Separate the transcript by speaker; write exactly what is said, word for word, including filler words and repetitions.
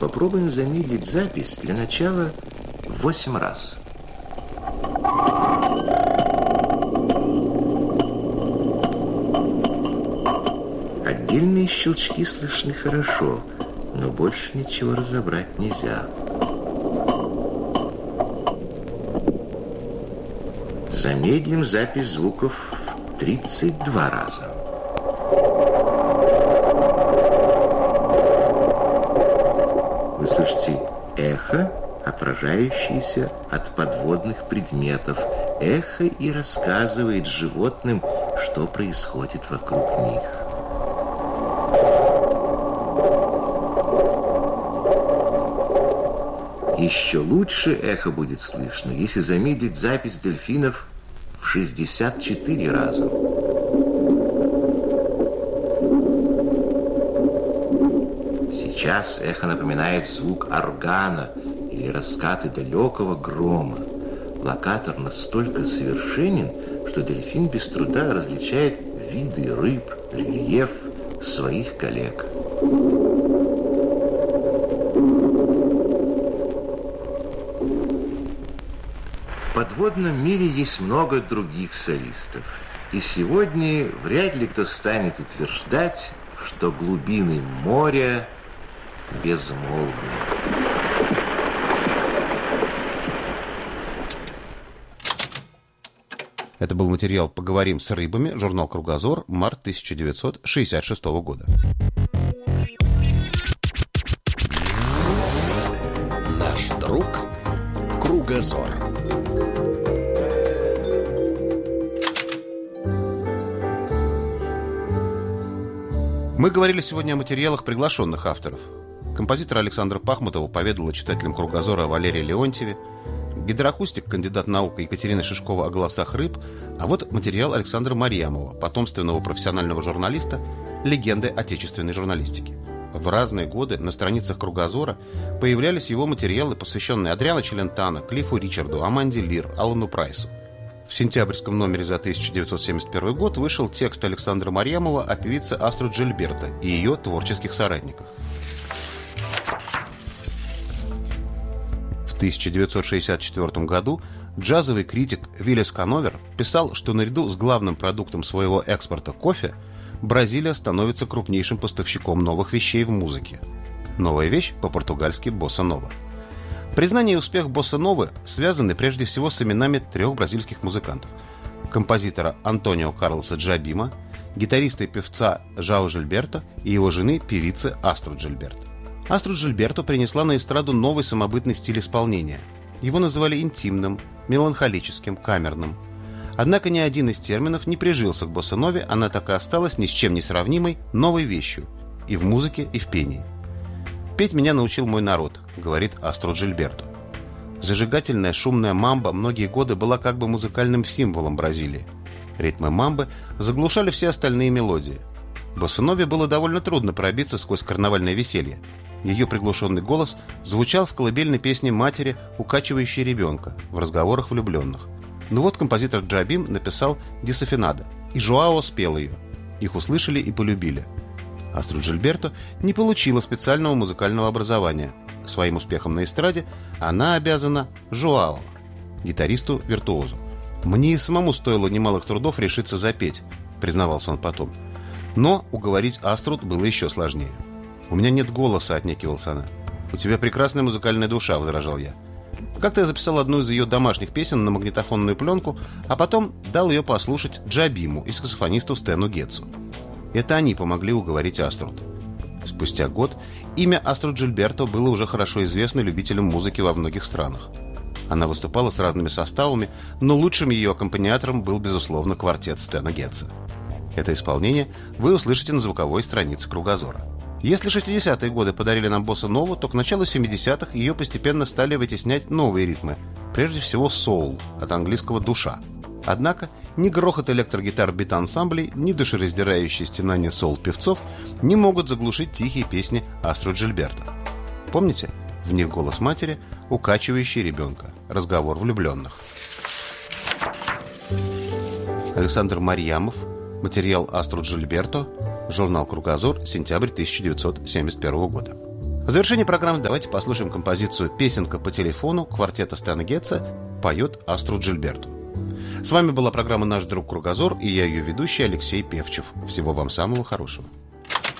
Speaker 1: Попробуем замедлить запись для начала в восемь раз. Отдельные щелчки слышны хорошо, но больше ничего разобрать нельзя. Замедлим запись звуков в тридцать два раза. Вы слышите эхо, отражающееся от подводных предметов. Эхо и рассказывает животным, что происходит вокруг них. Еще лучше эхо будет слышно, если замедлить запись дельфинов в шестьдесят четыре раза. Сейчас эхо напоминает звук органа или раскаты далекого грома. Локатор настолько совершенен, что дельфин без труда различает виды рыб, рельеф своих коллег. В подводном мире есть много других солистов. И сегодня вряд ли кто станет утверждать, что глубины моря безмолвны.
Speaker 2: Это был материал «Поговорим с рыбами», журнал «Кругозор», март тысяча девятьсот шестьдесят шестого года.
Speaker 3: Наш друг Кругозор.
Speaker 2: Мы говорили сегодня о материалах приглашенных авторов. Композитор Александра Пахмутова поведала читателям «Кругозора» о Валерии Леонтьеве, гидроакустик, кандидат наук Екатерина Шишкова о голосах рыб, а вот материал Александра Марьямова, потомственного профессионального журналиста, легенды отечественной журналистики. В разные годы на страницах «Кругозора» появлялись его материалы, посвященные Адриано Челентано, Клиффу Ричарду, Аманде Лир, Алану Прайсу. В сентябрьском номере за тысяча девятьсот семьдесят первый год вышел текст Александра Марьямова о певице Астрид Джильберто и ее творческих соратниках. В тысяча девятьсот шестьдесят четвёртом году джазовый критик Виллис Кановер писал, что наряду с главным продуктом своего экспорта кофе Бразилия становится крупнейшим поставщиком новых вещей в музыке. Новая вещь по-португальски «босса-нова». Признание и успех босса-новы связаны прежде всего с именами трех бразильских музыкантов: композитора Антонио Карлоса Джабима, гитариста и певца Жао Жильберто и его жены, певицы Астрид Джильберто. Астрид Джильберто принесла на эстраду новый самобытный стиль исполнения. Его называли интимным, меланхолическим, камерным. Однако ни один из терминов не прижился к босса-нове, она так и осталась ни с чем не сравнимой новой вещью и в музыке, и в пении. «Петь меня научил мой народ», — говорит Астрид Джильберто. Зажигательная шумная мамба многие годы была как бы музыкальным символом Бразилии. Ритмы мамбы заглушали все остальные мелодии. Босса-нове было довольно трудно пробиться сквозь карнавальное веселье. Ее приглушенный голос звучал в колыбельной песне матери, укачивающей ребенка, в разговорах влюбленных. Но вот композитор Джабим написал «Дисафинадо», и Жоао спел ее. Их услышали и полюбили. Астрид Джильберто не получила специального музыкального образования. Своим успехом на эстраде она обязана Жоао, гитаристу-виртуозу. «Мне и самому стоило немалых трудов решиться запеть», — признавался он потом. Но уговорить Астрид было еще сложнее. «У меня нет голоса», — отнекивалась она. «У тебя прекрасная музыкальная душа», — возражал я. Как-то я записал одну из ее домашних песен на магнитофонную пленку, а потом дал ее послушать Джабиму и саксофонисту Стэну Гетцу. Это они помогли уговорить Астрид. Спустя год имя Астрид Джильберто было уже хорошо известно любителям музыки во многих странах. Она выступала с разными составами, но лучшим ее аккомпаниатором был, безусловно, квартет Стэна Гетца. Это исполнение вы услышите на звуковой странице «Кругозора». Если шестидесятые годы подарили нам босса-нову, то к началу семидесятых ее постепенно стали вытеснять новые ритмы, прежде всего соул, от английского «душа». Однако ни грохот электрогитар бит-ансамблей, ни душераздирающие стенания соул-певцов не могут заглушить тихие песни Астрид Джильберто. Помните? В них голос матери, укачивающий ребенка, разговор влюбленных. Александр Марьямов, материал Астрид Джильберто, журнал «Кругозор», сентябрь тысяча девятьсот семьдесят первого года. В завершении программы давайте послушаем композицию «Песенка по телефону» квартета Стэна Гетца, поет Астру Джильберту. С вами была программа «Наш друг Кругозор» и я ее ведущий Алексей Певчев. Всего вам самого хорошего.